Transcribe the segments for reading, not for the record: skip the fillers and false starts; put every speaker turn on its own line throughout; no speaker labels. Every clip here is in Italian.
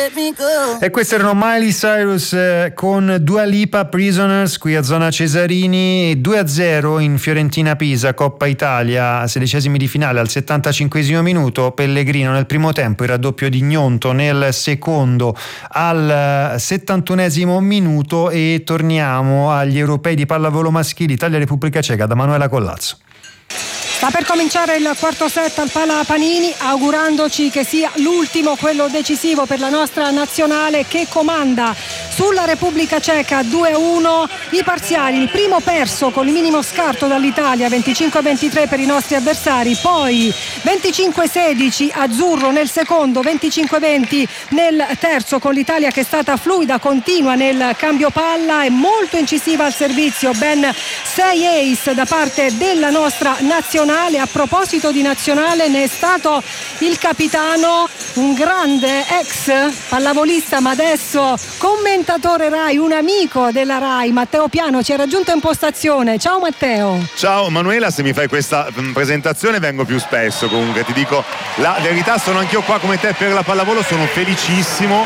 E questi erano Miley Cyrus con Dua Lipa, Prisoners, qui a Zona Cesarini. 2-0 in Fiorentina-Pisa, Coppa Italia, 16esimi di finale al 75esimo minuto. Pellegrino nel primo tempo, il raddoppio di Gnonto nel secondo al 71esimo minuto. E torniamo agli europei di pallavolo maschile, Italia-Repubblica Ceca, da Manuela Collazzo.
Sta per cominciare il quarto set al Pala Panini, augurandoci che sia l'ultimo, quello decisivo per la nostra nazionale, che comanda sulla Repubblica Ceca 2-1 i parziali. Il primo perso con il minimo scarto dall'Italia, 25-23 per i nostri avversari, poi 25-16 azzurro nel secondo, 25-20 nel terzo, con l'Italia che è stata fluida, continua nel cambio palla e molto incisiva al servizio. Ben 6 ace da parte della nostra nazionale. A proposito di nazionale, ne è stato il capitano, un grande ex pallavolista ma adesso commentatore Rai, un amico della Rai, Matteo Piano, ci ha raggiunto in postazione. Ciao Matteo.
Ciao Manuela, se mi fai questa presentazione vengo più spesso. Comunque ti dico la verità, sono anch'io qua come te per la pallavolo, sono felicissimo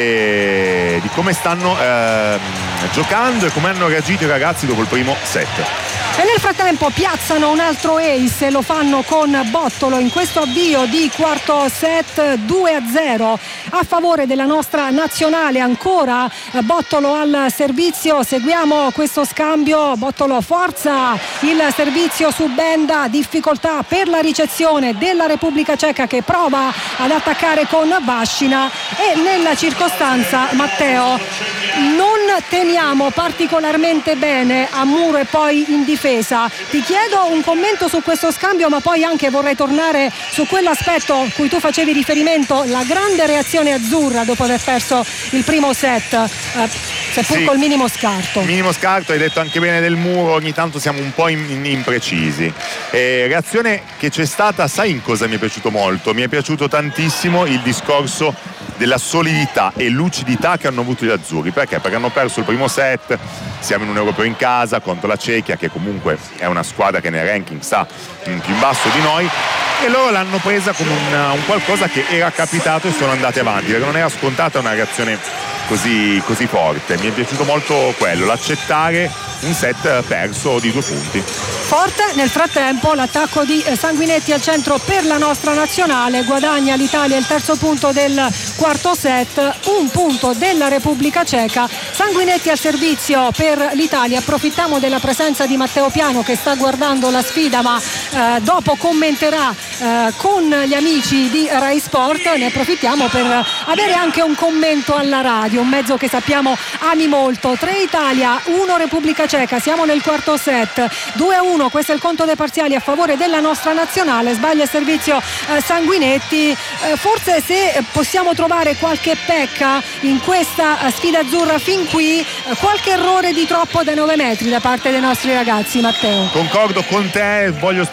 di come stanno giocando e come hanno reagito i ragazzi dopo il primo set.
E nel frattempo piazzano un altro ace e lo fanno con Bottolo in questo avvio di quarto set, 2-0 a favore della nostra nazionale. Ancora Bottolo al servizio, seguiamo questo scambio. Bottolo forza il servizio su Benda, difficoltà per la ricezione della Repubblica Ceca che prova ad attaccare con Vascina. E nella circostanza, Matteo, non teniamo particolarmente bene a muro e poi in difesa. Ti chiedo un commento su questo scambio, ma poi anche vorrei tornare su quell'aspetto cui tu facevi riferimento, la grande reazione azzurra dopo aver perso il primo set, seppur col minimo scarto.
Minimo scarto, hai detto anche bene del muro, ogni tanto siamo un po' imprecisi. Reazione che c'è stata, sai in cosa mi è piaciuto molto? Mi è piaciuto tantissimo il discorso della solidità e lucidità che hanno avuto gli azzurri. Perché? Perché hanno perso il primo set, siamo in un europeo in casa contro la Cechia, che comunque è una squadra che nel ranking sta più in basso di noi, e loro l'hanno presa come un qualcosa che era capitato e sono andati avanti, perché non era scontata una reazione così forte. Mi è piaciuto molto quello, l'accettare un set perso di 2 punti.
Forte nel frattempo l'attacco di Sanguinetti al centro per la nostra nazionale, guadagna l'Italia il terzo punto del quarto set, un punto della Repubblica Ceca. Sanguinetti al servizio per l'Italia. Approfittiamo della presenza di Matteo Piano che sta guardando la sfida, ma dopo commenterà con gli amici di Rai Sport. Ne approfittiamo per avere anche un commento alla radio, un mezzo che sappiamo ami molto. 3 Italia, 1 Repubblica Ceca, siamo nel quarto set, 2-1, questo è il conto dei parziali a favore della nostra nazionale. Sbaglia il servizio Sanguinetti. Forse se possiamo trovare qualche pecca in questa sfida azzurra fin qui, qualche errore di troppo da 9 metri da parte dei nostri ragazzi, Matteo.
Concordo con te, voglio